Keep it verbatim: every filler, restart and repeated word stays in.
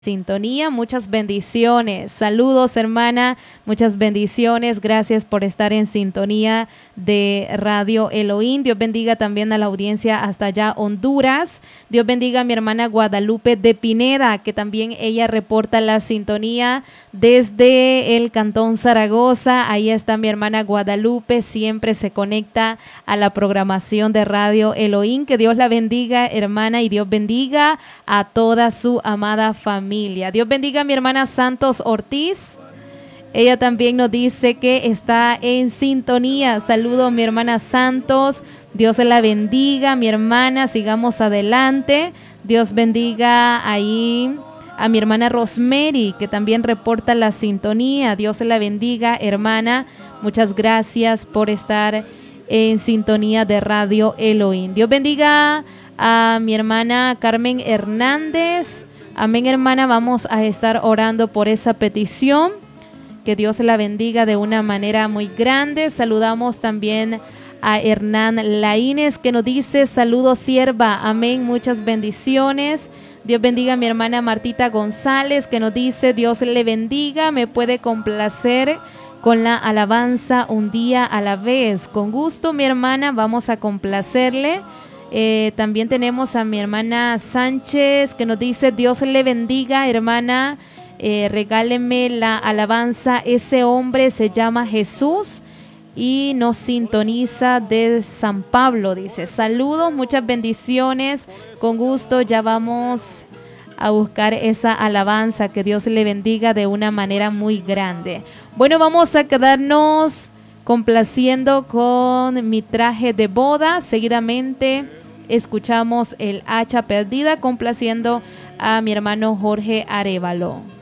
Sintonía, muchas bendiciones. Saludos, hermana, muchas bendiciones. Gracias por estar en sintonía de Radio Elohim. Dios bendiga también a la audiencia hasta allá, Honduras. Dios bendiga a mi hermana Guadalupe de Pineda, que también ella reporta la sintonía desde el Cantón Zaragoza. Ahí está mi hermana Guadalupe, siempre se conecta a la programación de Radio Elohim. Que Dios la bendiga, hermana, y Dios bendiga a toda su amada familia. Dios bendiga a mi hermana Santos Ortiz. Ella también nos dice que está en sintonía. Saludos, mi hermana Santos. Dios la bendiga, mi hermana. Sigamos adelante. Dios bendiga ahí a mi hermana Rosemary, que también reporta la sintonía. Dios la bendiga, hermana. Muchas gracias por estar en sintonía de Radio Elohim. Dios bendiga a mi hermana Carmen Hernández. Amén, hermana, vamos a estar orando por esa petición. Que Dios la bendiga de una manera muy grande. Saludamos también a Hernán Laínez, que nos dice: saludos, sierva. Amén, muchas bendiciones. Dios bendiga a mi hermana Martita González, que nos dice: Dios le bendiga, me puede complacer con la alabanza un día a la vez. Con gusto, mi hermana, vamos a complacerle. Eh, también tenemos a mi hermana Sánchez, que nos dice: Dios le bendiga, hermana, eh, regáleme la alabanza, ese hombre se llama Jesús y nos sintoniza de San Pablo. Dice: saludos, muchas bendiciones, con gusto ya vamos a buscar esa alabanza. Que Dios le bendiga de una manera muy grande. Bueno, vamos a quedarnos complaciendo con Mi traje de boda. Seguidamente escuchamos El hacha perdida, complaciendo a mi hermano Jorge Arévalo.